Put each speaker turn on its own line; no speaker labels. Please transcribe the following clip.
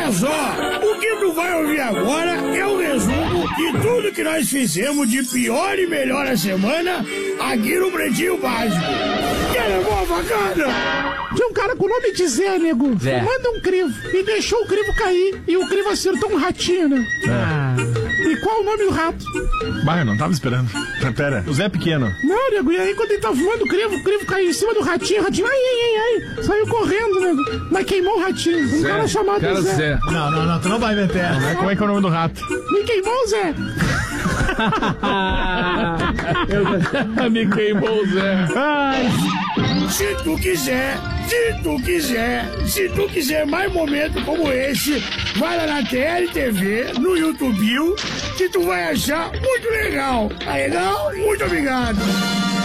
Olha só, o que tu vai ouvir agora é um resumo de tudo que nós fizemos de pior e melhor a semana aqui no Pretinho Básico. Quer boa facada?
Tinha um cara com o nome de Zé, nego, manda um crivo e deixou o crivo cair e o crivo acertou um ratinho, né? E qual o nome do rato?
Bah, eu não tava esperando. Pera, o Zé Pequeno.
Não, nego, e aí quando ele tava voando o crivo caiu em cima do ratinho, o ratinho, ai, saiu correndo, nego, mas queimou o ratinho. Um cara chamado Zé.
Não, tu não vai meter.
Como é que é o nome do rato?
Me queimou o Zé.
Me queimou o Zé.
Ai.
Se tu quiser mais momentos como esse, vai lá na TLTV, no YouTube, que tu vai achar muito legal. Tá legal? Muito obrigado.